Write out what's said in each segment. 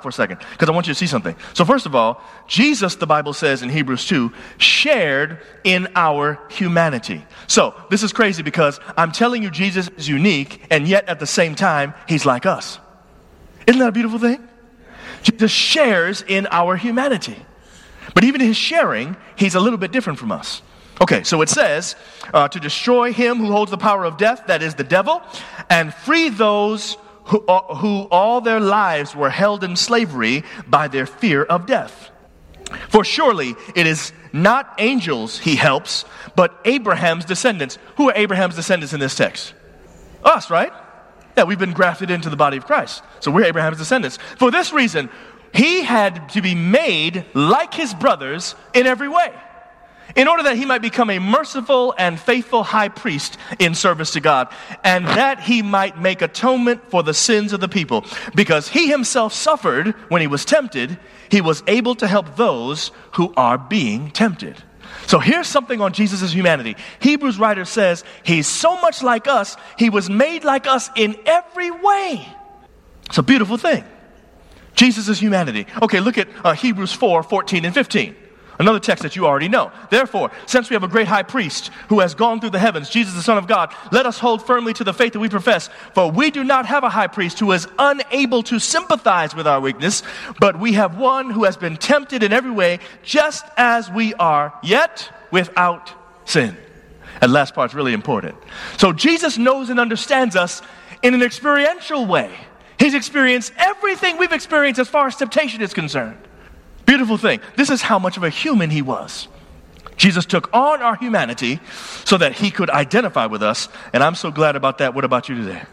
for a second because I want you to see something. So first of all, Jesus, the Bible says in Hebrews 2, shared in our humanity. So this is crazy because I'm telling you Jesus is unique, and yet at the same time, he's like us. Isn't that a beautiful thing? Jesus shares in our humanity. But even in his sharing, he's a little bit different from us. Okay, so it says, to destroy him who holds the power of death, that is the devil, and free those who all their lives were held in slavery by their fear of death. For surely it is not angels he helps, but Abraham's descendants. Who are Abraham's descendants in this text? Us, right? Yeah, we've been grafted into the body of Christ. So we're Abraham's descendants. For this reason, he had to be made like his brothers in every way, in order that he might become a merciful and faithful high priest in service to God, and that he might make atonement for the sins of the people. Because he himself suffered when he was tempted, he was able to help those who are being tempted. So here's something on Jesus' humanity. Hebrews writer says he's so much like us, he was made like us in every way. It's a beautiful thing. Jesus' humanity. Okay, look at Hebrews 4, 14 and 15. Another text that you already know. Therefore, since we have a great high priest who has gone through the heavens, Jesus the Son of God, let us hold firmly to the faith that we profess. For we do not have a high priest who is unable to sympathize with our weakness, but we have one who has been tempted in every way, just as we are, yet without sin. That last part's really important. So Jesus knows and understands us in an experiential way. He's experienced everything we've experienced as far as temptation is concerned. Beautiful thing. This is how much of a human he was. Jesus took on our humanity so that he could identify with us, and I'm so glad about that. What about you today?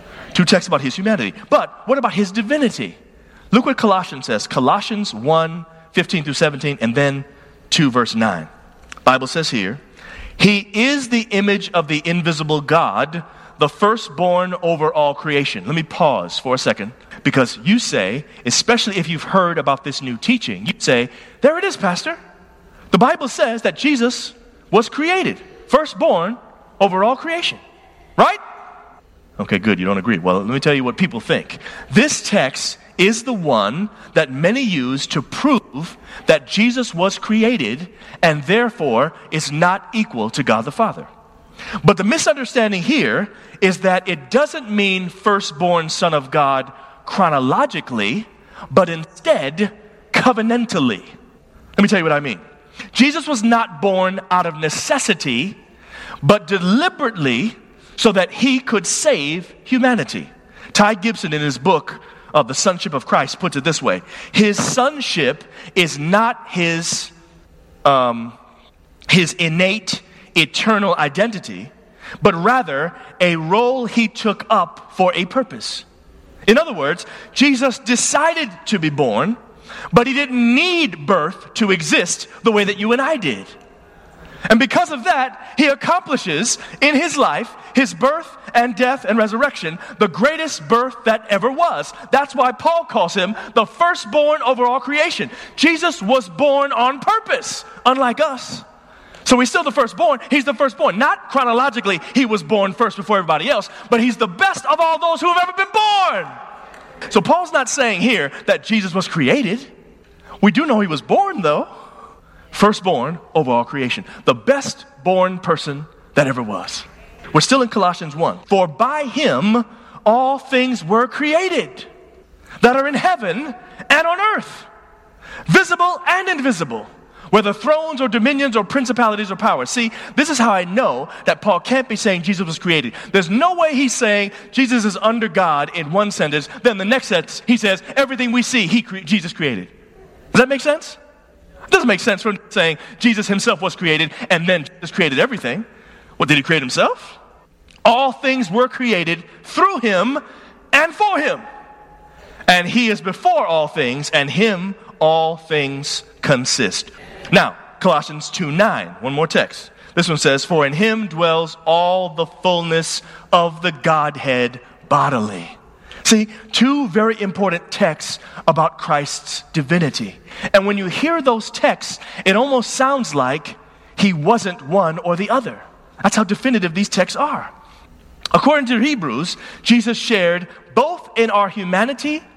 2 texts about his humanity. But what about his divinity? Look what Colossians says. Colossians 1, 15 through 17, and then 2 verse 9. Bible says here, he is the image of the invisible God, the firstborn over all creation. Let me pause for a second, because you say, especially if you've heard about this new teaching, you say, there it is, Pastor. The Bible says that Jesus was created, firstborn over all creation, right? Okay, good, you don't agree. Well, let me tell you what people think. This text is the one that many use to prove that Jesus was created and therefore is not equal to God the Father. But the misunderstanding here is that it doesn't mean firstborn son of God chronologically, but instead covenantally. Let me tell you what I mean. Jesus was not born out of necessity, but deliberately so that he could save humanity. Ty Gibson, in his book of The Sonship of Christ, puts it this way. His sonship is not his innate eternal identity, but rather a role he took up for a purpose. In other words, Jesus decided to be born, but he didn't need birth to exist the way that you and I did. And because of that, he accomplishes in his life, his birth and death and resurrection, the greatest birth that ever was. That's why Paul calls him the firstborn over all creation. Jesus was born on purpose, unlike us. So he's still the firstborn. He's the firstborn. Not chronologically, he was born first before everybody else, but he's the best of all those who have ever been born. So Paul's not saying here that Jesus was created. We do know he was born, though. Firstborn over all creation. The best born person that ever was. We're still in Colossians 1. For by him all things were created that are in heaven and on earth, visible and invisible, whether thrones or dominions or principalities or powers. See, this is how I know that Paul can't be saying Jesus was created. There's no way he's saying Jesus is under God in one sentence. Then the next sentence, he says, everything we see, Jesus created. Does that make sense? It doesn't make sense for him saying Jesus himself was created and then Jesus created everything. What, did he create himself? All things were created through him and for him. And he is before all things, and him all things consist. Now, Colossians 2:9, one more text. This one says, for in him dwells all the fullness of the Godhead bodily. See, 2 very important texts about Christ's divinity. And when you hear those texts, it almost sounds like he wasn't one or the other. That's how definitive these texts are. According to Hebrews, Jesus shared both in our humanity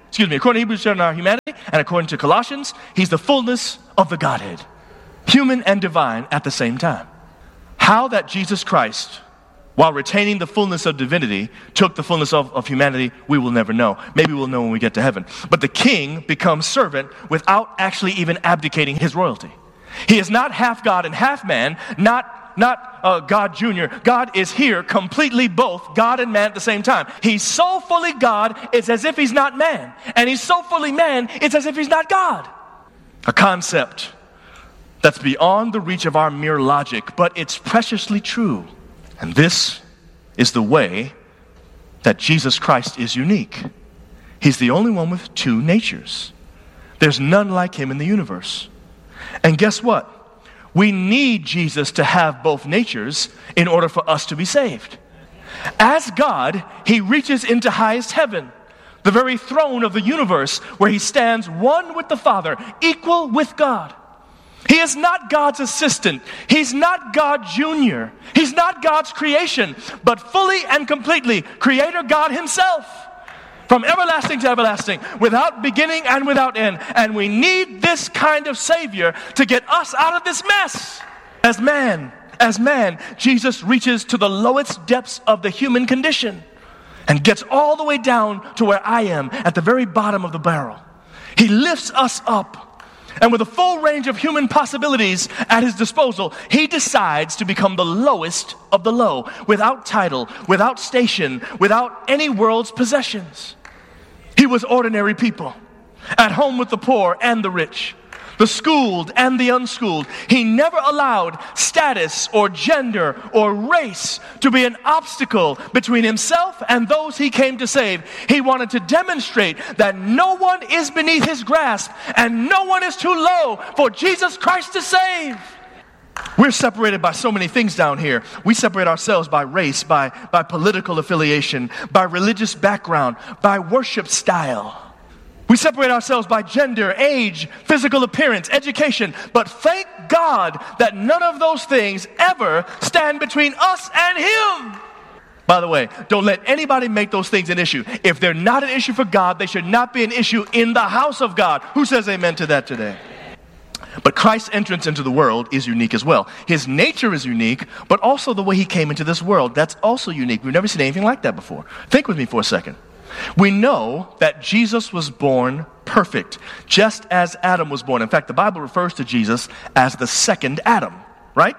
According to Hebrews, shared in our humanity, and according to Colossians, he's the fullness of the Godhead, human and divine at the same time. How that Jesus Christ, while retaining the fullness of divinity, took the fullness of humanity, we will never know. Maybe we'll know when we get to heaven. But the king becomes servant without actually even abdicating his royalty. He is not half God and half man, not God Jr. God is here completely both God and man at the same time. He's so fully God, it's as if he's not man. And he's so fully man, it's as if he's not God. A concept that's beyond the reach of our mere logic, but it's preciously true. And this is the way that Jesus Christ is unique. He's the only one with two natures. There's none like him in the universe. And guess what? We need Jesus to have both natures in order for us to be saved. As God, he reaches into highest heaven, the very throne of the universe, where he stands one with the Father, equal with God. He is not God's assistant. He's not God Jr. He's not God's creation, but fully and completely Creator God himself. From everlasting to everlasting, without beginning and without end. And we need this kind of Savior to get us out of this mess. As man, Jesus reaches to the lowest depths of the human condition and gets all the way down to where I am, at the very bottom of the barrel. He lifts us up. And with a full range of human possibilities at his disposal, he decides to become the lowest of the low, without title, without station, without any world's possessions. He was ordinary people, at home with the poor and the rich, the schooled and the unschooled. He never allowed status or gender or race to be an obstacle between himself and those he came to save. He wanted to demonstrate that no one is beneath his grasp and no one is too low for Jesus Christ to save. We're separated by so many things down here. We separate ourselves by race, by political affiliation, by religious background, by worship style. We separate ourselves by gender, age, physical appearance, education. But thank God that none of those things ever stand between us and him. By the way, don't let anybody make those things an issue. If they're not an issue for God, they should not be an issue in the house of God. Who says amen to that today? But Christ's entrance into the world is unique as well. His nature is unique, but also the way he came into this world, that's also unique. We've never seen anything like that before. Think with me for a second. We know that Jesus was born perfect, just as Adam was born. In fact, the Bible refers to Jesus as the second Adam, right?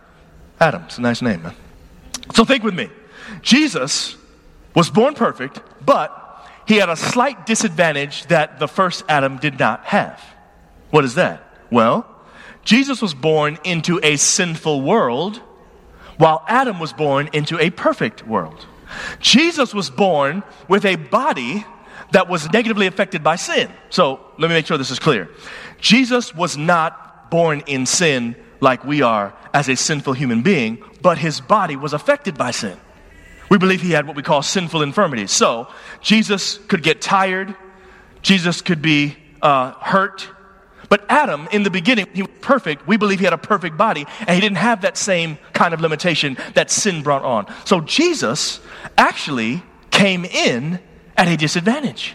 Adam, it's a nice name, man. So think with me. Jesus was born perfect, but he had a slight disadvantage that the first Adam did not have. What is that? Well, Jesus was born into a sinful world, while Adam was born into a perfect world. Jesus was born with a body that was negatively affected by sin. So let me make sure this is clear. Jesus was not born in sin like we are as a sinful human being, but his body was affected by sin. We believe he had what we call sinful infirmities. So Jesus could get tired. Jesus could be hurt. But Adam, in the beginning, he was perfect. We believe he had a perfect body, and he didn't have that same kind of limitation that sin brought on. So Jesus actually came in at a disadvantage.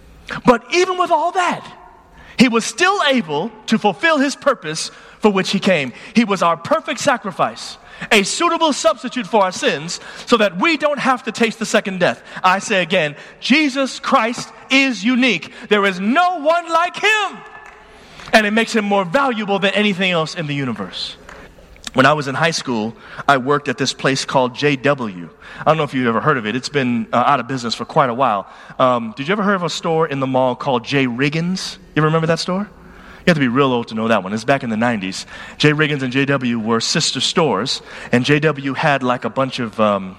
But even with all that, he was still able to fulfill his purpose for which he came. He was our perfect sacrifice, a suitable substitute for our sins, so that we don't have to taste the second death. I say again, Jesus Christ is unique. There is no one like him. And it makes him more valuable than anything else in the universe. When I was in high school, I worked at this place called JW. I don't know if you've ever heard of it. It's been out of business for quite a while. Did you ever heard of a store in the mall called J. Riggins? You ever remember that store? You have to be real old to know that one. It's back in the 90s. J. Riggins and JW were sister stores. And JW had like a bunch of, you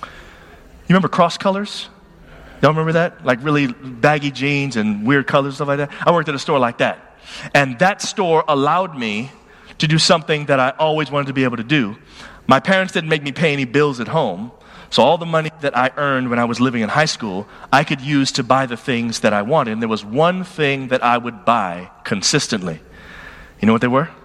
remember Cross Colors? Y'all remember that? Like really baggy jeans and weird colors, stuff like that. I worked at a store like that. And that store allowed me to do something that I always wanted to be able to do. My parents didn't make me pay any bills at home, so all the money that I earned when I was living in high school, I could use to buy the things that I wanted. And there was one thing that I would buy consistently. You know what they were?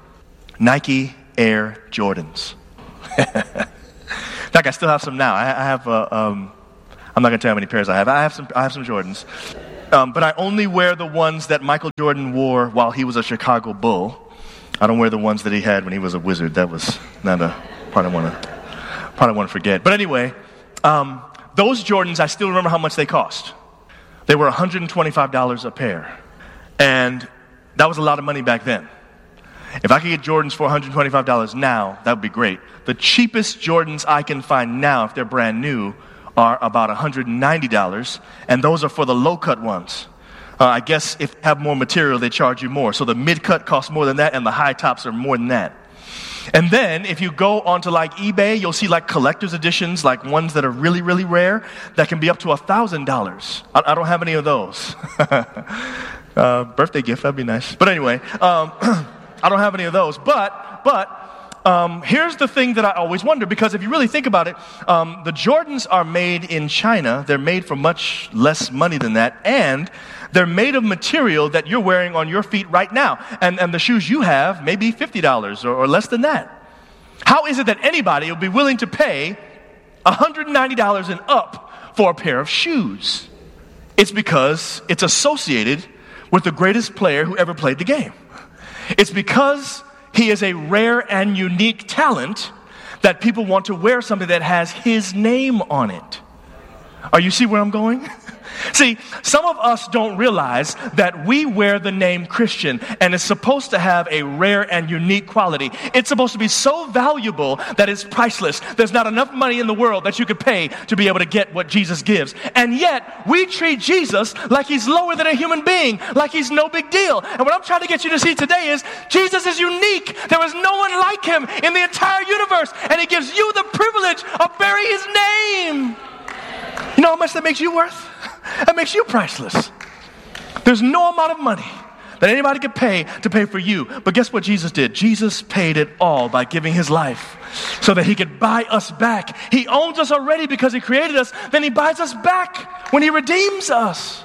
Nike Air Jordans. In fact, I still have some now. I have, I'm not going to tell you how many pairs I have. I have some Jordans. But I only wear the ones that Michael Jordan wore while he was a Chicago Bull. I don't wear the ones that he had when he was a Wizard. That was not a part I want to forget. But anyway, those Jordans, I still remember how much they cost. They were $125 a pair. And that was a lot of money back then. If I could get Jordans for $125 now, that would be great. The cheapest Jordans I can find now, if they're brand new, are about $190, and those are for the low-cut ones. I guess if you have more material, they charge you more. So the mid-cut costs more than that, and the high tops are more than that. And then if you go onto like eBay, you'll see like collector's editions, like ones that are really, really rare, that can be up to $1,000. I don't have any of those. Birthday gift, that'd be nice. But anyway, I don't have any of those. But here's the thing that I always wonder, because if you really think about it, the Jordans are made in China. They're made for much less money than that, and they're made of material that you're wearing on your feet right now. And the shoes you have may be $50 or less than that. How is it that anybody will be willing to pay $190 and up for a pair of shoes? It's because it's associated with the greatest player who ever played the game. It's because he is a rare and unique talent that people want to wear something that has his name on it. Are you see where I'm going? See, some of us don't realize that we wear the name Christian, and it's supposed to have a rare and unique quality. It's supposed to be so valuable that it's priceless. There's not enough money in the world that you could pay to be able to get what Jesus gives. And yet, we treat Jesus like he's lower than a human being, like he's no big deal. And what I'm trying to get you to see today is Jesus is unique. There is no one like him in the entire universe, and he gives you the privilege of bearing his name. You know how much that makes you worth? That makes you priceless. There's no amount of money that anybody could pay to pay for you. But guess what Jesus did? Jesus paid it all by giving his life so that he could buy us back. He owns us already because he created us. Then he buys us back when he redeems us.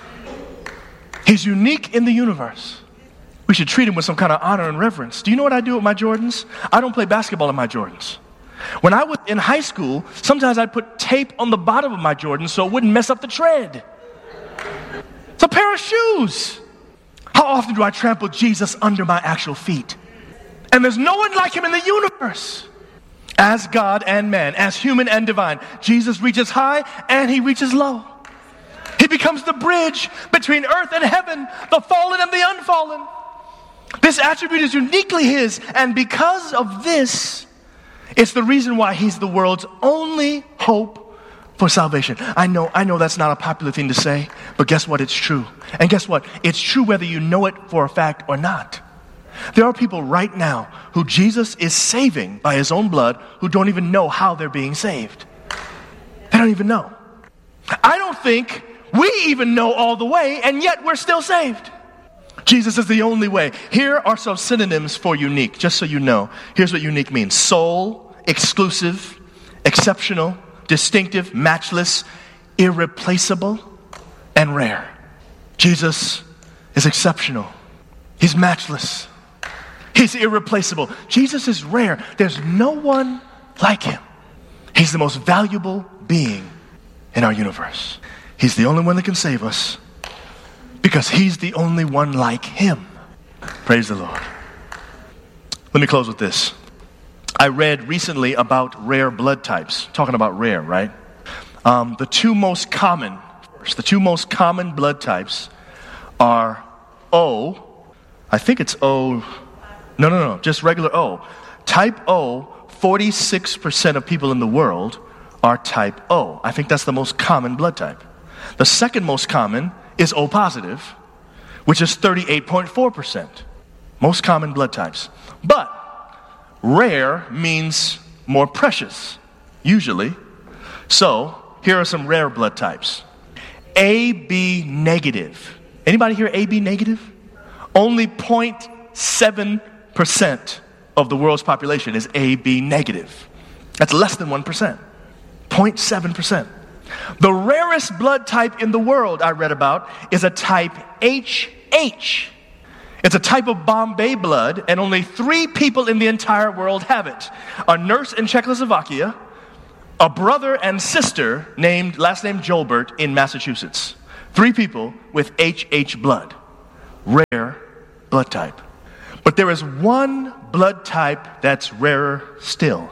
He's unique in the universe. We should treat him with some kind of honor and reverence. Do you know what I do with my Jordans? I don't play basketball in my Jordans. When I was in high school, sometimes I'd put tape on the bottom of my Jordans so it wouldn't mess up the tread. It's a pair of shoes. How often do I trample Jesus under my actual feet? And there's no one like him in the universe. As God and man, as human and divine, Jesus reaches high and he reaches low. He becomes the bridge between earth and heaven, the fallen and the unfallen. This attribute is uniquely his, and because of this, it's the reason why he's the world's only hope for salvation. I know that's not a popular thing to say, but guess what? It's true. And guess what? It's true whether you know it for a fact or not. There are people right now who Jesus is saving by his own blood who don't even know how they're being saved. They don't even know. I don't think we even know all the way, and yet we're still saved. Jesus is the only way. Here are some synonyms for unique, just so you know. Here's what unique means. Sole, exclusive, exceptional, distinctive, matchless, irreplaceable, and rare. Jesus is exceptional. He's matchless. He's irreplaceable. Jesus is rare. There's no one like him. He's the most valuable being in our universe. He's the only one that can save us because he's the only one like him. Praise the Lord. Let me close with this. I read recently about rare blood types. Talking about rare, right? The two most common blood types are O. I think it's O. No, just regular O. Type O, 46% of people in the world are type O. I think that's the most common blood type. The second most common is O positive, which is 38.4%. Most common blood types. But rare means more precious, usually. So here are some rare blood types. AB negative. Anybody here AB negative? Only 0.7% of the world's population is AB negative. That's less than 1%. 0.7%. The rarest blood type in the world I read about is a type HH. It's a type of Bombay blood, and only 3 people in the entire world have it. A nurse in Czechoslovakia, a brother and sister named last name Joubert in Massachusetts. 3 people with HH blood, rare blood type. But there is one blood type that's rarer still,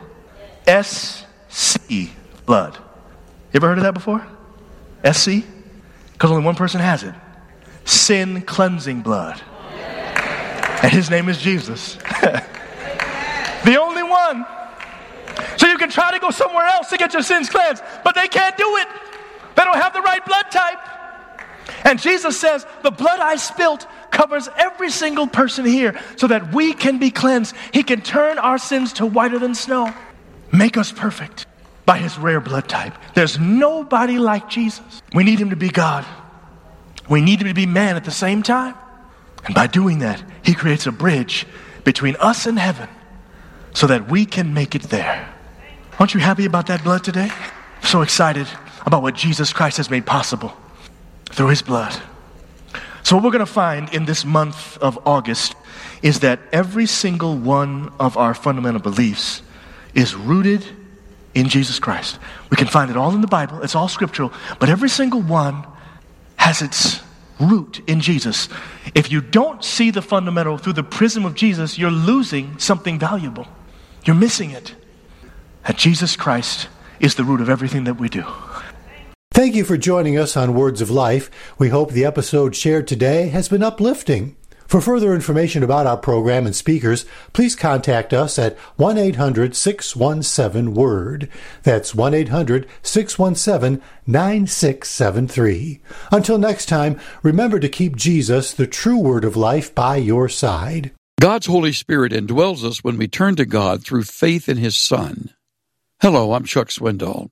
SC blood. You ever heard of that before? SC? Because only one person has it. Sin cleansing blood. And his name is Jesus. The only one. So you can try to go somewhere else to get your sins cleansed, but they can't do it. They don't have the right blood type. And Jesus says, the blood I spilt covers every single person here so that we can be cleansed. He can turn our sins to whiter than snow. Make us perfect by his rare blood type. There's nobody like Jesus. We need him to be God. We need him to be man at the same time. And by doing that, he creates a bridge between us and heaven so that we can make it there. Aren't you happy about that blood today? So excited about what Jesus Christ has made possible through his blood. So what we're going to find in this month of August is that every single one of our fundamental beliefs is rooted in Jesus Christ. We can find it all in the Bible. It's all scriptural. But every single one has its root in Jesus. If you don't see the fundamental through the prism of Jesus, you're losing something valuable. You're missing it. That Jesus Christ is the root of everything that we do. Thank you for joining us on Words of Life. We hope the episode shared today has been uplifting. For further information about our program and speakers, please contact us at 1-800-617-WORD. That's 1-800-617-9673. Until next time, remember to keep Jesus, the true Word of life, by your side. God's Holy Spirit indwells us when we turn to God through faith in His Son. Hello, I'm Chuck Swindoll.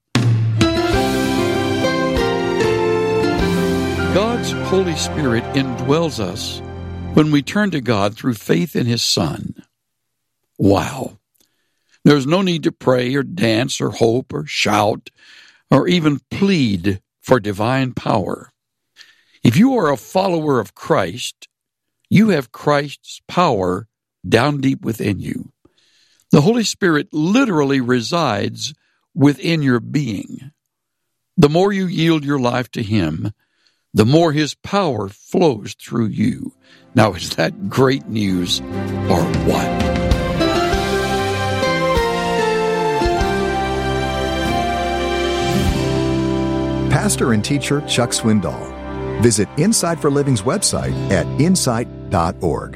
God's Holy Spirit indwells us when we turn to God through faith in His Son. Wow. There's no need to pray or dance or hope or shout or even plead for divine power. If you are a follower of Christ, you have Christ's power down deep within you. The Holy Spirit literally resides within your being. The more you yield your life to Him, the more His power flows through you. Now, is that great news or what? Pastor and teacher Chuck Swindoll. Visit Insight for Living's website at insight.org.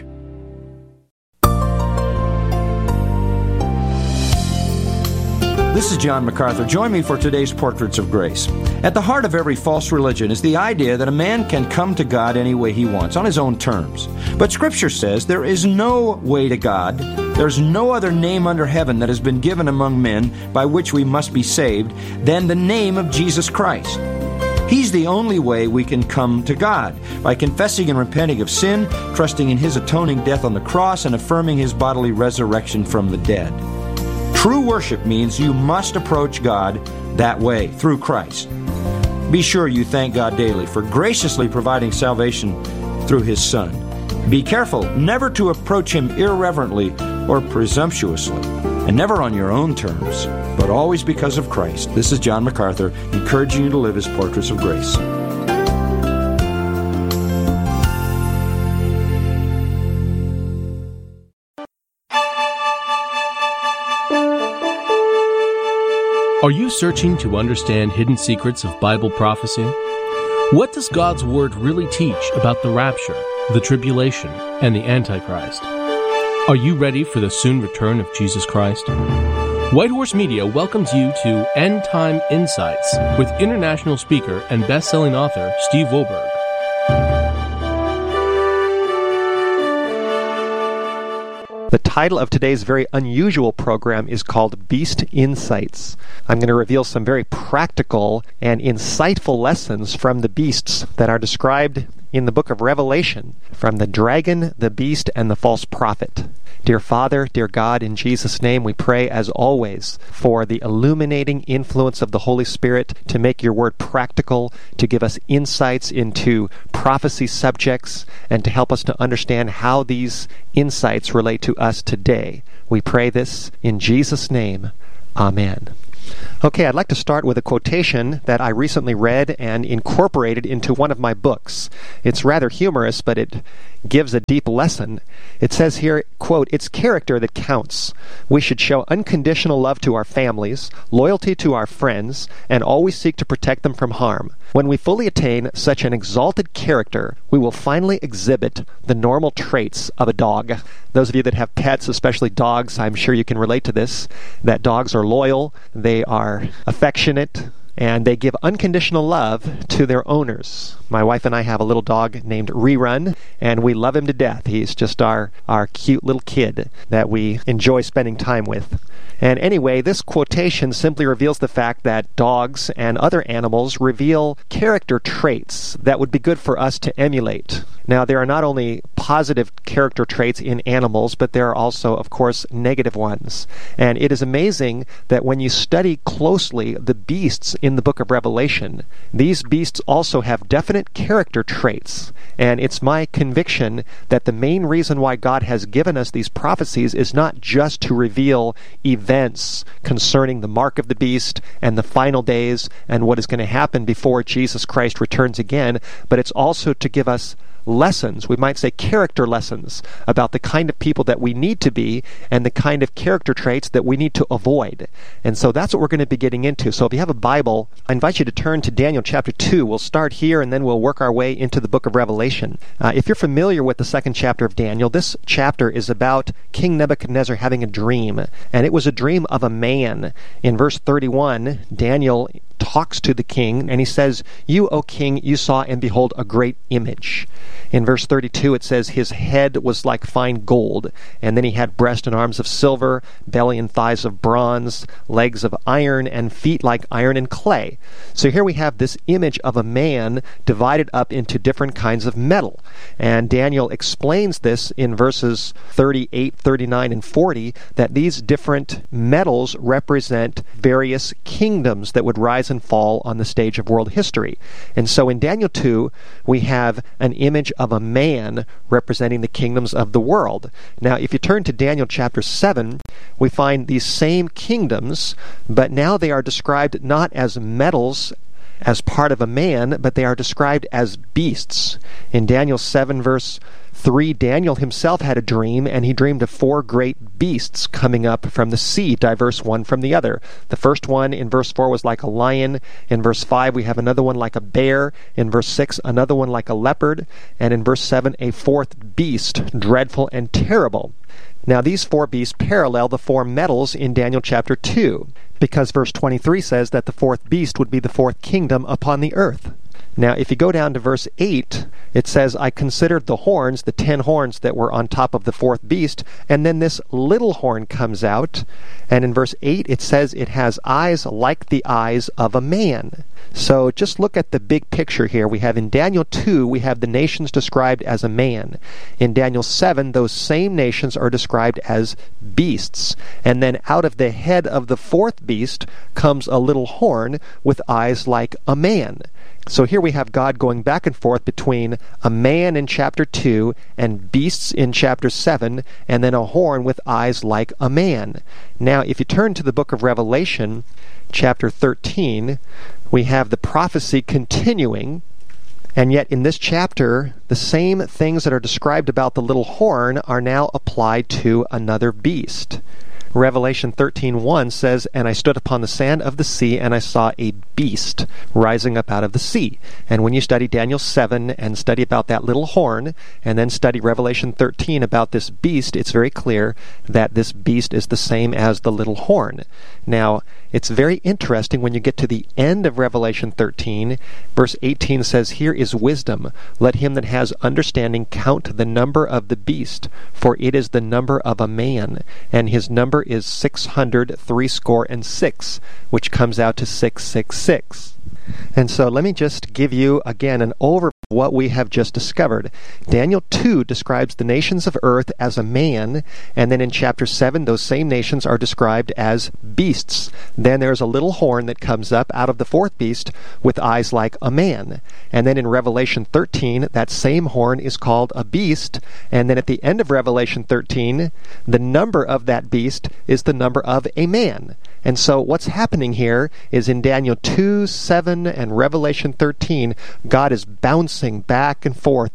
This is John MacArthur. Join me for today's Portraits of Grace. At the heart of every false religion is the idea that a man can come to God any way he wants, on his own terms. But Scripture says there is no way to God. There's no other name under heaven that has been given among men by which we must be saved than the name of Jesus Christ. He's the only way we can come to God, by confessing and repenting of sin, trusting in His atoning death on the cross, and affirming His bodily resurrection from the dead. True worship means you must approach God that way, through Christ. Be sure you thank God daily for graciously providing salvation through His Son. Be careful never to approach Him irreverently or presumptuously, and never on your own terms, but always because of Christ. This is John MacArthur, encouraging you to live as Portraits of Grace. Are you searching to understand hidden secrets of Bible prophecy? What does God's Word really teach about the rapture, the tribulation, and the Antichrist? Are you ready for the soon return of Jesus Christ? White Horse Media welcomes you to End Time Insights with international speaker and best-selling author Steve Wohlberg. The title of today's very unusual program is called Beast Insights. I'm going to reveal some very practical and insightful lessons from the beasts that are described in the book of Revelation, from the dragon, the beast, and the false prophet. Dear Father, dear God, in Jesus' name we pray as always for the illuminating influence of the Holy Spirit to make your word practical, to give us insights into prophecy subjects, and to help us to understand how these insights relate to us today. We pray this in Jesus' name. Amen. Okay, I'd like to start with a quotation that I recently read and incorporated into one of my books. It's rather humorous, but it gives a deep lesson. It says here, quote, "It's character that counts. We should show unconditional love to our families, loyalty to our friends, and always seek to protect them from harm. When we fully attain such an exalted character, we will finally exhibit the normal traits of a dog." Those of you that have pets, especially dogs, I'm sure you can relate to this, that dogs are loyal, they are affectionate, and they give unconditional love to their owners. My wife and I have a little dog named Rerun, and we love him to death. He's just our cute little kid that we enjoy spending time with. And anyway, this quotation simply reveals the fact that dogs and other animals reveal character traits that would be good for us to emulate. Now, there are not only positive character traits in animals, but there are also, of course, negative ones. And it is amazing that when you study closely the beasts in the book of Revelation, these beasts also have definite character traits. And it's my conviction that the main reason why God has given us these prophecies is not just to reveal events concerning the mark of the beast and the final days and what is going to happen before Jesus Christ returns again, but it's also to give us lessons, we might say character lessons, about the kind of people that we need to be and the kind of character traits that we need to avoid. And so that's what we're going to be getting into. So if you have a Bible, I invite you to turn to Daniel chapter 2. We'll start here and then we'll work our way into the book of Revelation. If you're familiar with the second chapter of Daniel, this chapter is about King Nebuchadnezzar having a dream. And it was a dream of a man. In verse 31, Daniel talks to the king, and he says, "You, O king, you saw and behold a great image." In verse 32, it says, "His head was like fine gold, and then he had breast and arms of silver, belly and thighs of bronze, legs of iron, and feet like iron and clay." So here we have this image of a man divided up into different kinds of metal. And Daniel explains this in verses 38, 39, and 40, that these different metals represent various kingdoms that would rise and fall on the stage of world history. And so in Daniel 2, we have an image of a man representing the kingdoms of the world. Now, if you turn to Daniel chapter 7, we find these same kingdoms, but now they are described not as metals as part of a man, but they are described as beasts. In Daniel 7, verse 3, Daniel himself had a dream, and he dreamed of 4 great beasts coming up from the sea, diverse one from the other. The first one in verse 4 was like a lion. In verse 5, we have another one like a bear. In verse 6, another one like a leopard. And in verse 7, a 4th beast, dreadful and terrible. Now, these 4 beasts parallel the 4 metals in Daniel chapter 2, because verse 23 says that the 4th beast would be the 4th kingdom upon the earth. Now, if you go down to verse 8, it says, "I considered the horns, the 10 horns that were on top of the 4th beast, and then this little horn comes out." And in verse 8, it says it has eyes like the eyes of a man. So just look at the big picture here. We have in Daniel 2, we have the nations described as a man. In Daniel 7, those same nations are described as beasts. And then out of the head of the 4th beast comes a little horn with eyes like a man. So here we have God going back and forth between a man in chapter 2 and beasts in chapter 7, and then a horn with eyes like a man. Now, if you turn to the book of Revelation, chapter 13, we have the prophecy continuing, and yet in this chapter, the same things that are described about the little horn are now applied to another beast. Revelation 13:1 says, "And I stood upon the sand of the sea, and I saw a beast rising up out of the sea." And when you study Daniel 7 and study about that little horn, and then study Revelation 13 about this beast, it's very clear that this beast is the same as the little horn. Now, it's very interesting when you get to the end of Revelation 13, verse 18 says, "Here is wisdom. Let him that has understanding count the number of the beast, for it is the number of a man, and his number is 666, which comes out to 666. And so let me just give you again an overview what we have just discovered. Daniel 2 describes the nations of earth as a man, and then in chapter 7, those same nations are described as beasts. Then there's a little horn that comes up out of the fourth beast with eyes like a man. And then in Revelation 13, that same horn is called a beast, and then at the end of Revelation 13, the number of that beast is the number of a man. And so what's happening here is in Daniel 2, 7, and Revelation 13, God is bouncing back and forth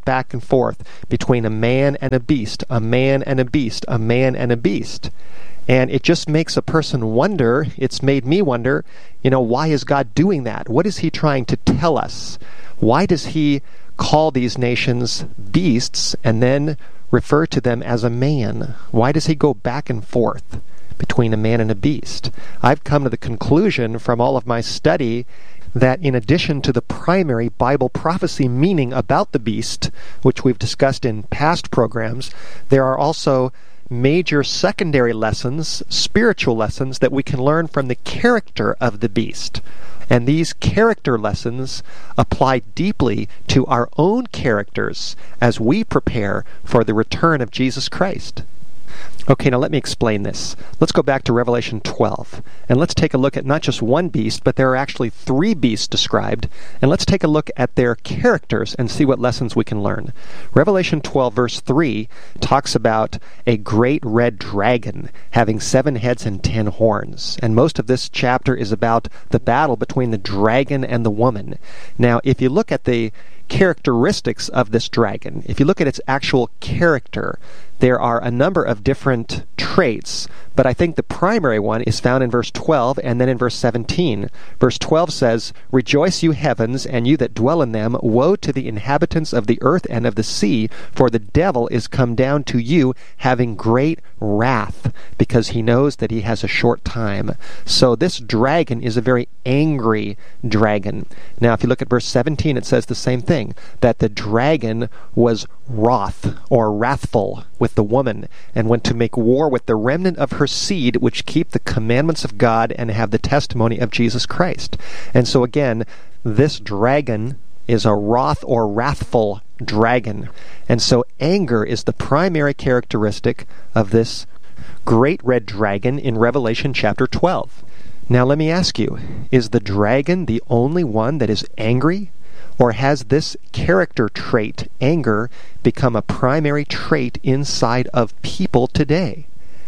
between a man and a beast, a man and a beast, a man and a beast. And it just makes a person wonder, it's made me wonder, why is God doing that? What is he trying to tell us? Why does he call these nations beasts and then refer to them as a man? Why does he go back and forth between a man and a beast? I've come to the conclusion from all of my study that in addition to the primary Bible prophecy meaning about the beast, which we've discussed in past programs, there are also major secondary lessons, spiritual lessons, that we can learn from the character of the beast. And these character lessons apply deeply to our own characters as we prepare for the return of Jesus Christ. Okay, now let me explain this. Let's go back to Revelation 12, and let's take a look at not just one beast, but there are actually 3 beasts described, and let's take a look at their characters and see what lessons we can learn. Revelation 12, verse 3, talks about a great red dragon having 7 heads and 10 horns, and most of this chapter is about the battle between the dragon and the woman. Now, if you look at the characteristics of this dragon, if you look at its actual character, there are a number of different traits, but I think the primary one is found in verse 12 and then in verse 17. Verse 12 says, "Rejoice, you heavens, and you that dwell in them. Woe to the inhabitants of the earth and of the sea, for the devil is come down to you, having great wrath, because he knows that he has a short time." So this dragon is a very angry dragon. Now, if you look at verse 17, it says the same thing, that the dragon was wroth or wrathful with the woman, and went to make war with the remnant of her seed, which keep the commandments of God and have the testimony of Jesus Christ. And so again, this dragon is a wroth or wrathful dragon. And so anger is the primary characteristic of this great red dragon in Revelation chapter 12. Now let me ask you, is the dragon the only one that is angry? Or has this character trait, anger, become a primary trait inside of people today?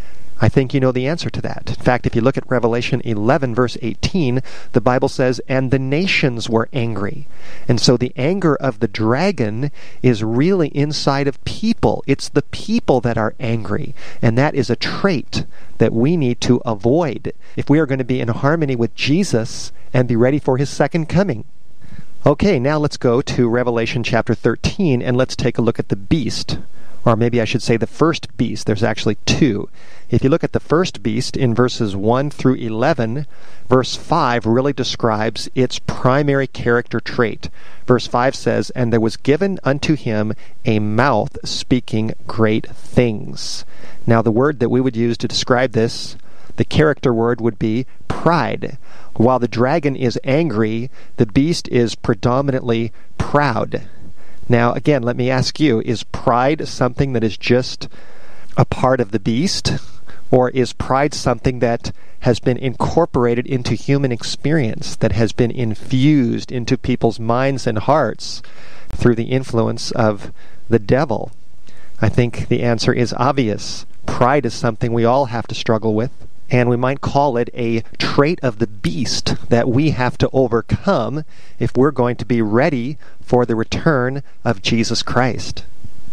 I think you know the answer to that. In fact, if you look at Revelation 11, verse 18, the Bible says, "And the nations were angry." And so the anger of the dragon is really inside of people. It's the people that are angry. And that is a trait that we need to avoid if we are going to be in harmony with Jesus and be ready for his second coming. Okay, now let's go to Revelation chapter 13, and let's take a look at the beast. Or maybe I should say the first beast. There's actually 2. If you look at the first beast in verses 1 through 11, verse 5 really describes its primary character trait. Verse 5 says, "And there was given unto him a mouth speaking great things." Now the word that we would use to describe this, the character word, would be pride. While the dragon is angry, the beast is predominantly proud. Now, again, let me ask you, is pride something that is just a part of the beast? Or is pride something that has been incorporated into human experience, that has been infused into people's minds and hearts through the influence of the devil? I think the answer is obvious. Pride is something we all have to struggle with. And we might call it a trait of the beast that we have to overcome if we're going to be ready for the return of Jesus Christ.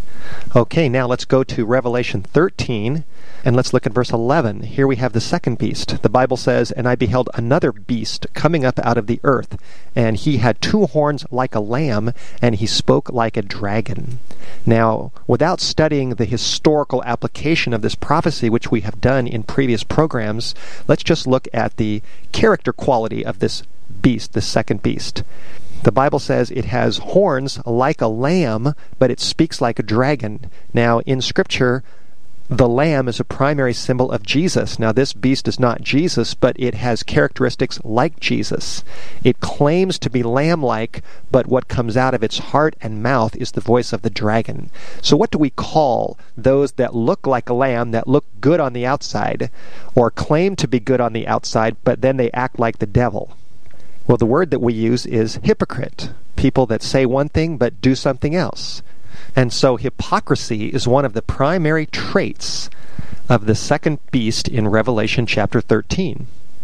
Okay, now let's go to Revelation 13, and let's look at verse 11. Here we have the second beast. The Bible says, "And I beheld another beast coming up out of the earth, and he had 2 horns like a lamb, and he spoke like a dragon." Now, without studying the historical application of this prophecy, which we have done in previous programs, let's just look at the character quality of this beast, the second beast. The Bible says it has horns like a lamb, but it speaks like a dragon. Now, in Scripture, The lamb is a primary symbol of Jesus. Now, this beast is not Jesus, but it has characteristics like Jesus. It claims to be lamb-like, but what comes out of its heart and mouth is the voice of the dragon. So what do we call those that look like a lamb, that look good on the outside, or claim to be good on the outside, but then they act like the devil? Well, the word that we use is hypocrite. People that say one thing but do something else. And so hypocrisy is one of the primary traits of the second beast in Revelation chapter 13.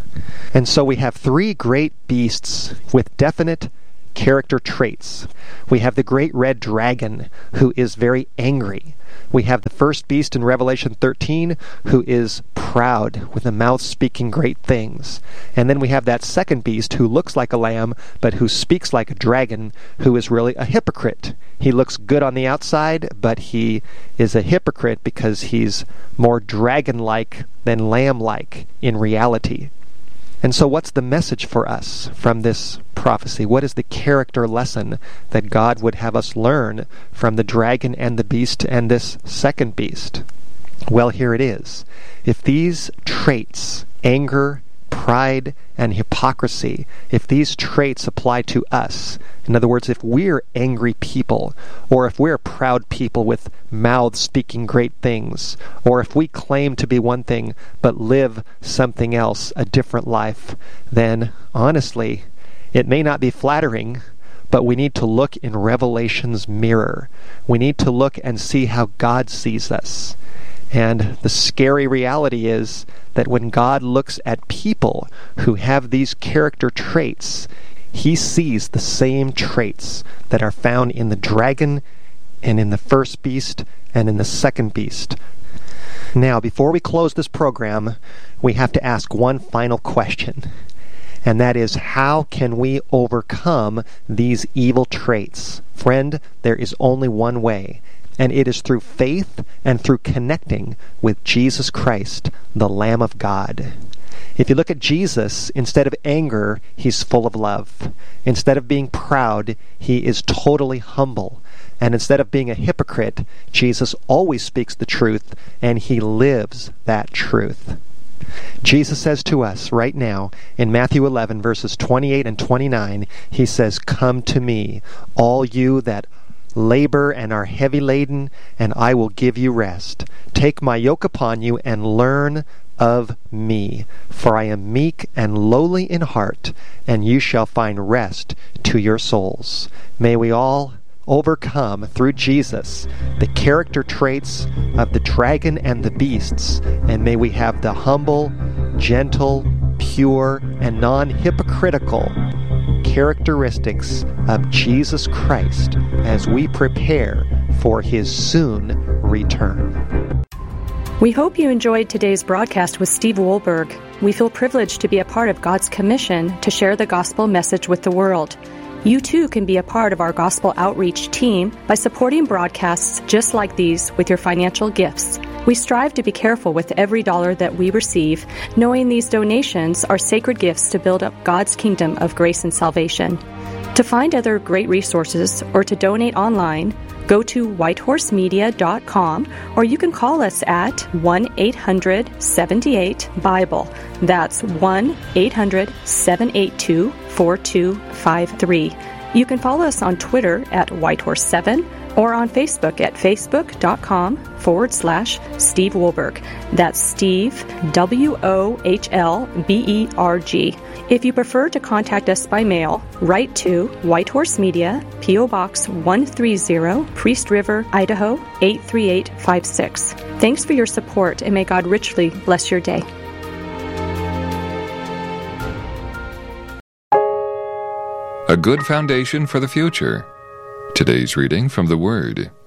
And so we have three great beasts with definite character traits. We have the great red dragon, who is very angry. We have the first beast in Revelation 13, who is proud, with a mouth speaking great things. And then we have that second beast, who looks like a lamb, but who speaks like a dragon, who is really a hypocrite. He looks good on the outside, but he is a hypocrite because he's more dragon-like than lamb-like in reality. And so what's the message for us from this prophecy? What is the character lesson that God would have us learn from the dragon and the beast and this second beast? Well, here it is. If these traits, anger, pride, and hypocrisy, if these traits apply to us, in other words, if we're angry people, or if we're proud people with mouths speaking great things, or if we claim to be one thing but live something else, a different life, then honestly, it may not be flattering, but we need to look in Revelation's mirror. We need to look and see how God sees us. And the scary reality is that when God looks at people who have these character traits, He sees the same traits that are found in the dragon and in the first beast and in the second beast. Now, before we close this program, we have to ask one final question. And that is, how can we overcome these evil traits? Friend, there is only one way. And it is through faith and through connecting with Jesus Christ, the Lamb of God. If you look at Jesus, instead of anger, He's full of love. Instead of being proud, He is totally humble. And instead of being a hypocrite, Jesus always speaks the truth, and He lives that truth. Jesus says to us right now in Matthew 11, verses 28 and 29, He says, "Come to me, all you that labor and are heavy laden, and I will give you rest. Take my yoke upon you and learn of me, for I am meek and lowly in heart, and you shall find rest to your souls." May we all overcome through Jesus the character traits of the dragon and the beasts, and may we have the humble, gentle, pure, and non-hypocritical characteristics of Jesus Christ as we prepare for His soon return. We hope you enjoyed today's broadcast with Steve Wohlberg. We feel privileged to be a part of God's commission to share the gospel message with the world. You too can be a part of our gospel outreach team by supporting broadcasts just like these with your financial gifts. We strive to be careful with every dollar that we receive, knowing these donations are sacred gifts to build up God's kingdom of grace and salvation. To find other great resources or to donate online, go to whitehorsemedia.com, or you can call us at 1-800-78-BIBLE. That's 1-800-782-4253. You can follow us on Twitter at Whitehorse7 or on Facebook at facebook.com/Steve Wohlberg. That's Steve, Wohlberg. If you prefer to contact us by mail, write to White Horse Media, P.O. Box 130, Priest River, Idaho 83856. Thanks for your support, and may God richly bless your day. A good foundation for the future. Today's reading from the Word.